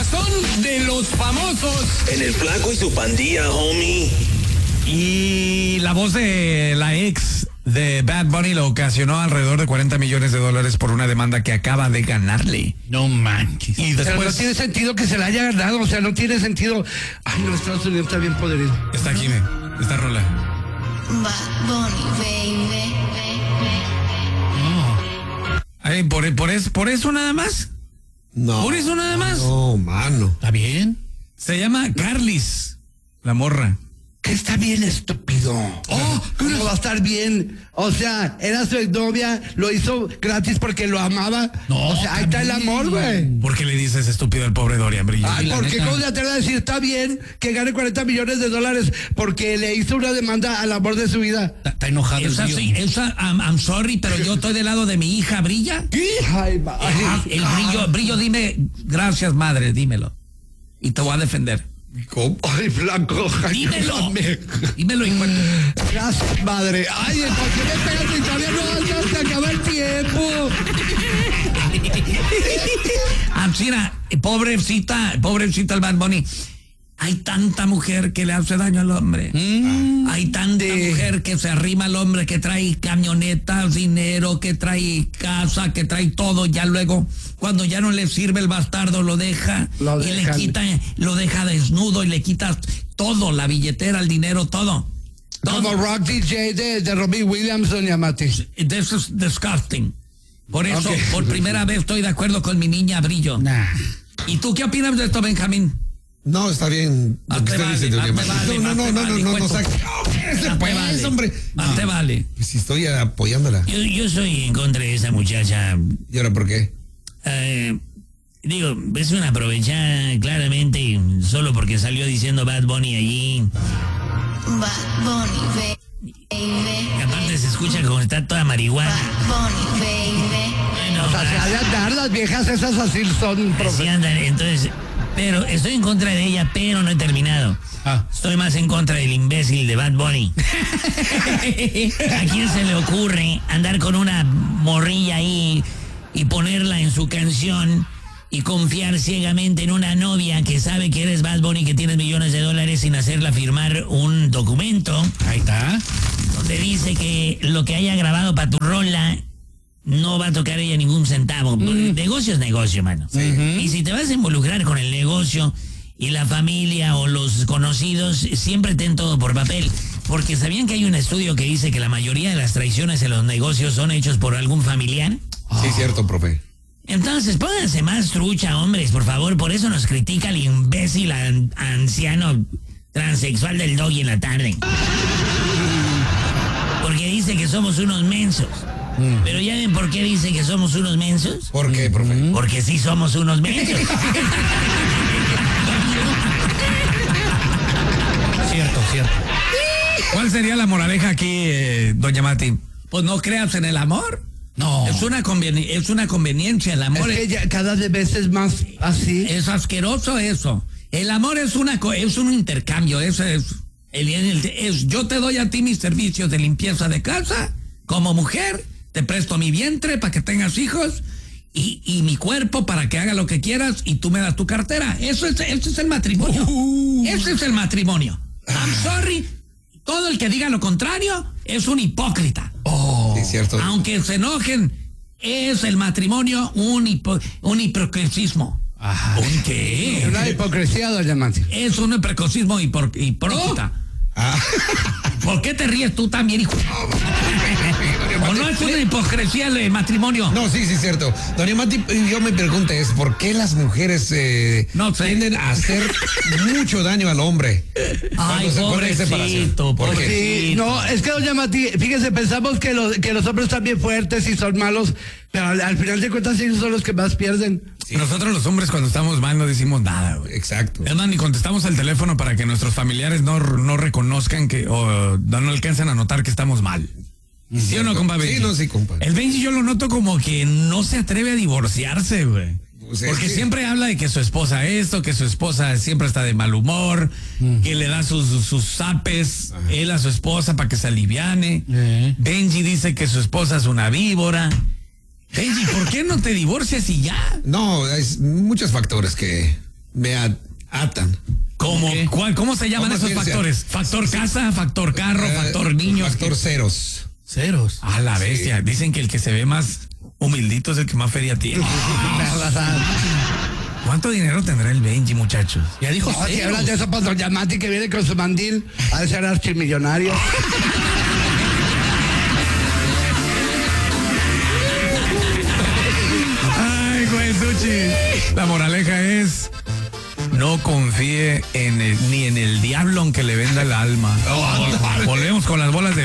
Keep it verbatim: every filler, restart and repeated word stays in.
corazón de los famosos. En el Flaco y su pandilla, homie. Y la voz de la ex de Bad Bunny lo ocasionó alrededor de cuarenta millones de dólares por una demanda que acaba de ganarle. No manches. Y después... Pero no tiene sentido que se la haya ganado, o sea, no tiene sentido. Ay, no, Estados Unidos está bien podrido. Está aquí, me. Está rola. Bad Bunny, baby. Ay, por, por, es, ¿Por eso nada más? No. ¿Por eso nada más? No, mano. ¿Está bien? Se llama Carlis, la morra. Que está bien estúpido. Oh, ¿cómo va a estar bien? O sea, era su exnovia, lo hizo gratis porque lo amaba. No, o sea, ahí está el amor, güey. ¿Por qué le dices estúpido al pobre Dorian Brillo? Ay, la porque neta. cómo se atreve a decir, está bien que gane cuarenta millones de dólares porque le hizo una demanda al amor de su vida. Está, está enojado el Esa tío. sí, esa, I'm, I'm sorry, pero yo estoy del lado de mi hija, Brilla. Ay, ma- Ah, el brillo, brillo, dime, gracias madre, dímelo. Y te voy a defender. ¿Cómo? Ay, Blanco. Dímelo. ayúdame. Dímelo y cuento. Gracias, madre. Ay, ¿por qué me pegas y todavía no se acaba el tiempo? Amsira, pobrecita, pobrecita el Bad Bunny. Hay tanta mujer que le hace daño al hombre. Mm. Hay tanta mujer que se arrima al hombre, que trae camionetas, dinero, que trae casa, que trae todo. Ya luego, cuando ya no le sirve el bastardo, lo deja. Lo y le dejan. quita, lo deja desnudo y le quita todo, la billetera, el dinero, todo. Todo. Como Rock D J de, de Robbie Williams, doña Mati. This is disgusting. Por eso, Ok. por primera vez estoy de acuerdo con mi niña Brillo. Nah. ¿Y tú qué opinas de esto, Benjamín? No, está bien lo Más que te usted vale, dice, más Doña te Mati. vale, No, más no, te no, vale, no, no, no, cuento. saque. No, ese Más te pues, vale. hombre. Más te vale. Pues si estoy apoyándola. Yo, yo soy en contra de esa muchacha. ¿Y ahora por qué? Eh, digo, es una aprovechada claramente solo porque salió diciendo Bad Bunny allí. Bad Bunny, baby. Y aparte se escucha como está toda marihuana. Bad Bunny, baby. Bueno, O sea, se ha de andar, las viejas esas así son, así profe. andan, entonces. Pero estoy en contra de ella, pero no he terminado. Ah. Estoy más en contra del imbécil de Bad Bunny. ¿A quién se le ocurre andar con una morrilla ahí y ponerla en su canción y confiar ciegamente en una novia que sabe que eres Bad Bunny, que tienes millones de dólares, sin hacerla firmar un documento Ahí está. donde dice que lo que haya grabado para tu rola no va a tocar ella ningún centavo? Negocio es negocio, mano. Y si te vas a involucrar con el negocio y la familia o los conocidos, siempre ten todo por papel. Porque ¿sabían que hay un estudio que dice que la mayoría de las traiciones en los negocios son hechos por algún familiar? Sí, cierto, profe. Entonces, pónganse más trucha, hombres, por favor. Por eso nos critica el imbécil an- anciano transexual del Doggy en la tarde. Porque dice que somos unos mensos. Pero ¿ya ven por qué dice que somos unos mensos? ¿Por qué, profe? Porque sí somos unos mensos. Cierto, cierto. ¿Cuál sería la moraleja aquí, eh, doña Mati? Pues no creas en el amor. No. Es una, conveni- es una conveniencia, el amor Es es, que ya cada vez es más así. es asqueroso eso. El amor es una co- es un intercambio, eso es, el, el- es yo te doy a ti mis servicios de limpieza de casa como mujer, te presto mi vientre para que tengas hijos y, y mi cuerpo para que haga lo que quieras y tú me das tu cartera. Eso es, eso es el matrimonio. Ese es el matrimonio. I'm sorry. Todo el que diga lo contrario es un hipócrita. Sí, cierto. Aunque se enojen, es el matrimonio un, hipo- un hipocresismo. Ajá. ¿Un qué? Una hipocresía, doña Mati. Es un hipocritismo hipor- hipócrita. Ah. ¿Por qué te ríes tú también, hijo? ¿O no es una hipocresía el matrimonio? No, sí, sí, cierto. Doña Mati, yo me pregunto es, ¿por qué las mujeres eh, No sé. tienden a hacer mucho daño al hombre? Ay, Cuando se pone en separación. pobrecito, ¿Por qué? pobrecito. Sí, no, es que doña Mati, fíjese, pensamos que los, que los hombres están bien fuertes y son malos, pero al, al final de cuentas ellos son los que más pierden. Sí. Nosotros los hombres cuando estamos mal no decimos nada, güey. Exacto. Es más, ni contestamos el teléfono para que nuestros familiares no, no reconozcan que o no, no alcancen a notar que estamos mal. ¿Sí o no, compa Benji? Sí, no, sí, compa. El Benji yo lo noto como que no se atreve a divorciarse, güey. Pues es Porque que- siempre habla de que su esposa esto, que su esposa siempre está de mal humor, que le da sus, sus, sus zapes, él a su esposa para que se aliviane. Eh. Benji dice que su esposa es una víbora. Benji, ¿por qué no te divorcias y ya? No, hay muchos factores que me a- atan. ¿Cómo, ¿Qué? cuál, ¿Cómo se llaman ¿Cómo esos se dice? factores? Factor casa, factor carro, Eh, factor niños. Factor ¿qué? ceros. Ceros. A la bestia. Dicen que el que se ve más humildito es el que más feria tiene. ¿Cuánto dinero tendrá el Benji, muchachos? Ya dijo No, si ceros. hablas de eso, pues doña Mati que viene con su mandil, ha de ser archimillonario. Ay, Suchi. La moraleja es: no confíe en el- ni en el diablo aunque le venda el alma. Volvemos con las bolas de